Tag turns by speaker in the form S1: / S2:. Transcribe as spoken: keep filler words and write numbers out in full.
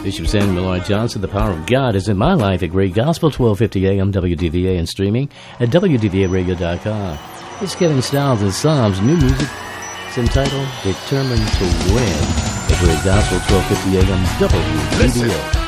S1: Bishop Samuel Lloyd Johnson, The Power of God is in My Life at Great Gospel, twelve fifty A M W D V A, and streaming at W D V A radio dot com. It's Kevin Stiles and Psalms. New music. It's entitled Determined to Win at Great Gospel, twelve fifty A M W D V A.
S2: Listen.